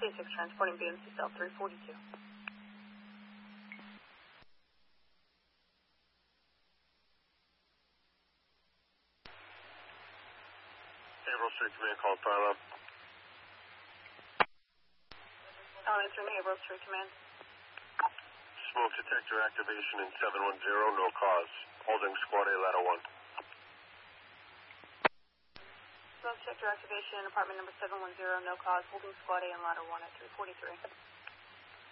C6 transporting BMC cell 342. Haverhill Street Command, call fire up. Answering Haverhill Street Command. Smoke detector activation in 710, no cause. Holding squad A, ladder 1. Smoke detector activation in apartment number 710, no cause. Holding squad A and ladder 1 at 343.